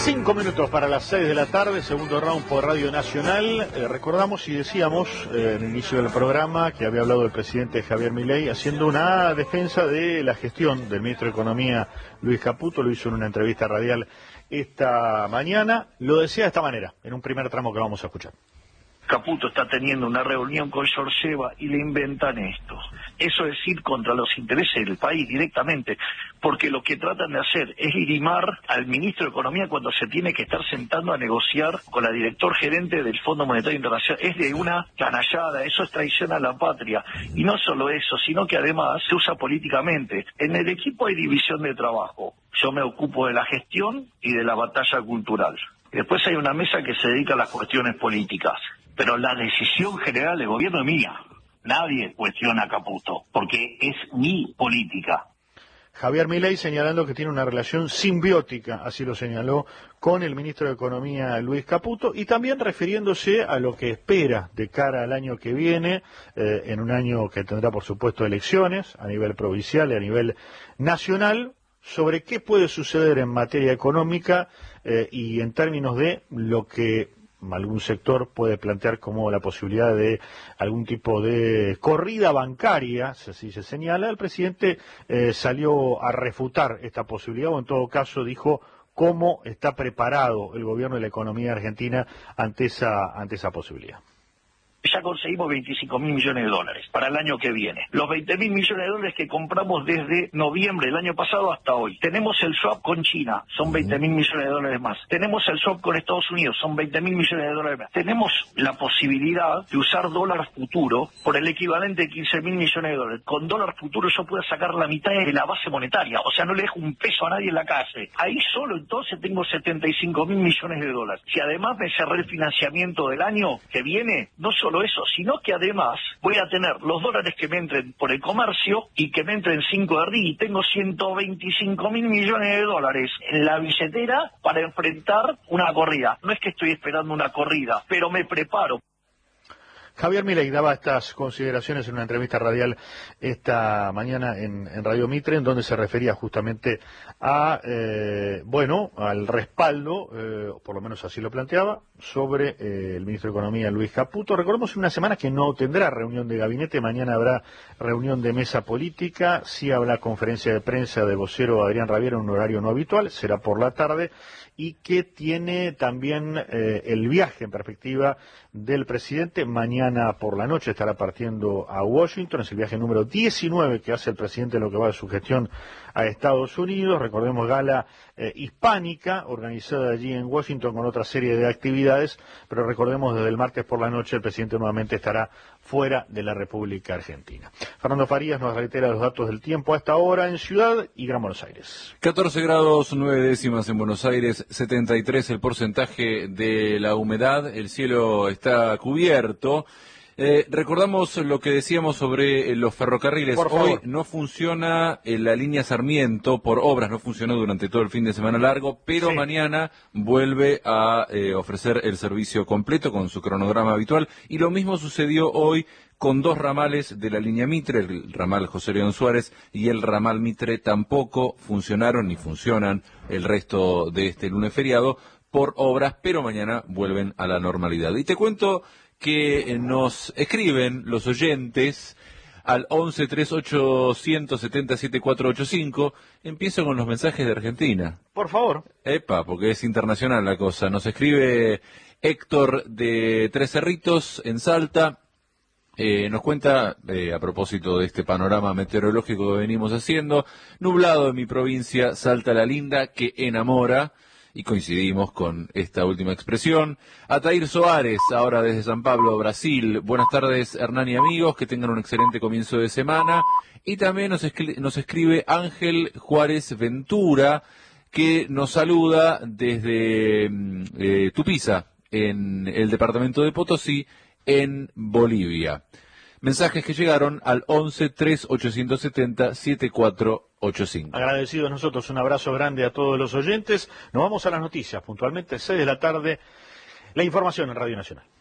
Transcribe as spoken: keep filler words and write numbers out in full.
Cinco minutos para las seis de la tarde, segundo round por Radio Nacional. Eh, recordamos y decíamos eh, en el inicio del programa que había hablado el presidente Javier Milei haciendo una defensa de la gestión del ministro de Economía Luis Caputo. Lo hizo en una entrevista radial esta mañana. Lo decía de esta manera, en un primer tramo que vamos a escuchar. Caputo está teniendo una reunión con Georgieva y le inventan esto. Eso es ir contra los intereses del país directamente, porque lo que tratan de hacer es limar al ministro de Economía cuando se tiene que estar sentando a negociar con la director gerente del Fondo Monetario Internacional. Es de una canallada, eso es traición a la patria. Y no solo eso, sino que además se usa políticamente. En el equipo hay división de trabajo. Yo me ocupo de la gestión y de la batalla cultural. Después hay una mesa que se dedica a las cuestiones políticas. Pero la decisión general del gobierno es mía. Nadie cuestiona a Caputo, porque es mi política. Javier Milei señalando que tiene una relación simbiótica, así lo señaló, con el ministro de Economía Luis Caputo, y también refiriéndose a lo que espera de cara al año que viene, eh, en un año que tendrá por supuesto elecciones a nivel provincial y a nivel nacional, sobre qué puede suceder en materia económica eh, y en términos de lo que algún sector puede plantear como la posibilidad de algún tipo de corrida bancaria, si así se señala. El presidente eh, salió a refutar esta posibilidad, o en todo caso dijo cómo está preparado el gobierno de la economía argentina ante esa, ante esa posibilidad. Ya conseguimos veinticinco mil millones de dólares para el año que viene. Los veinte mil millones de dólares que compramos desde noviembre del año pasado hasta hoy. Tenemos el swap con China, son veinte mil millones de dólares más. Tenemos el swap con Estados Unidos, son veinte mil millones de dólares más. Tenemos la posibilidad de usar dólar futuro por el equivalente de quince mil millones de dólares. Con dólar futuro yo puedo sacar la mitad de la base monetaria, o sea, no le dejo un peso a nadie en la calle. Ahí solo entonces tengo setenta y cinco mil millones de dólares. Si además me cerré el financiamiento del año que viene, no solo eso, sino que además voy a tener los dólares que me entren por el comercio y que me entren cinco de R I, y tengo ciento veinticinco mil millones de dólares en la billetera para enfrentar una corrida. No es que estoy esperando una corrida, pero me preparo. Javier Milei daba estas consideraciones en una entrevista radial esta mañana en, en Radio Mitre, en donde se refería justamente a, eh, bueno, al respaldo, eh, por lo menos así lo planteaba, sobre eh, el ministro de Economía Luis Caputo. Recordemos una semana que no tendrá reunión de gabinete, mañana habrá reunión de mesa política, sí habrá conferencia de prensa de vocero Adrián Rabiera en un horario no habitual, será por la tarde, y que tiene también eh, el viaje en perspectiva del presidente. Mañana por la noche estará partiendo a Washington, es el viaje número diecinueve que hace el presidente en lo que va de su gestión a Estados Unidos. Recordemos, gala eh, hispánica, organizada allí en Washington con otra serie de actividades, pero recordemos desde el martes por la noche el presidente nuevamente estará fuera de la República Argentina. Fernando Farías nos reitera los datos del tiempo a esta hora en Ciudad y Gran Buenos Aires. catorce grados, nueve décimas en Buenos Aires, setenta y tres el porcentaje de la humedad, el cielo está cubierto. Eh, recordamos lo que decíamos sobre eh, los ferrocarriles. Por favor. Hoy no funciona eh, la línea Sarmiento por obras, no funcionó durante todo el fin de semana largo, pero sí. Mañana vuelve a eh, ofrecer el servicio completo con su cronograma habitual, y lo mismo sucedió hoy con dos ramales de la línea Mitre, el ramal José León Suárez y el ramal Mitre tampoco funcionaron ni funcionan el resto de este lunes feriado por obras, pero mañana vuelven a la normalidad. Y te cuento que nos escriben los oyentes al once, tres ocho siete cero, siete cuatro ocho cinco. Empiezo con los mensajes de Argentina. Por favor. Epa, porque es internacional la cosa. Nos escribe Héctor de Tres Cerritos, en Salta. Eh, nos cuenta, eh, a propósito de este panorama meteorológico que venimos haciendo, nublado en mi provincia, Salta la Linda, que enamora. Y coincidimos con esta última expresión. Atair Soares, ahora desde San Pablo, Brasil. Buenas tardes, Hernán y amigos, que tengan un excelente comienzo de semana. Y también nos, escri- nos escribe Ángel Juárez Ventura, que nos saluda desde eh, Tupiza, en el departamento de Potosí, en Bolivia. Mensajes que llegaron al once, tres ocho siete cero, siete cuatro ocho cinco. Agradecidos nosotros, un abrazo grande a todos los oyentes. Nos vamos a las noticias, puntualmente seis de la tarde, la información en Radio Nacional.